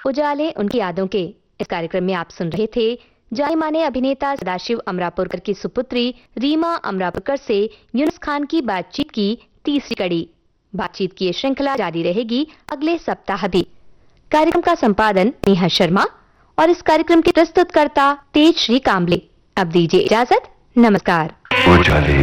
उजाले उनकी यादों के। इस कार्यक्रम में आप सुन रहे थे जाने माने अभिनेता सदाशिव अमरापुरकर की सुपुत्री रीमा अमरापुरकर से यूनुस खान की बातचीत की तीसरी कड़ी। बातचीत की ये श्रृंखला जारी रहेगी अगले सप्ताह भी। कार्यक्रम का संपादन नेहा शर्मा और इस कार्यक्रम के प्रस्तुतकर्ता तेज श्री कांबले। अब दीजिए इजाजत, नमस्कार।